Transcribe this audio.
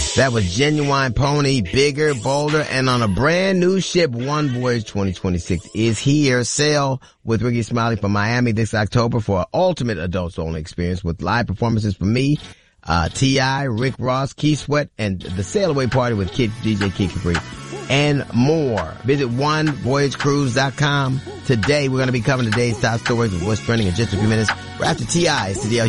That was Genuine Pony, bigger, bolder, and on a brand new ship. One Voyage 2026 is here. Sail with Ricky Smiley from Miami this October for an ultimate adults-only experience with live performances from me, T.I., Rick Ross, Keith Sweat, and the Sail Away Party with DJ Kid Capri, and more. Visit onevoyagecruise.com today. We're going to be covering today's top stories with what's trending in just a few minutes. We're after T.I.'s to the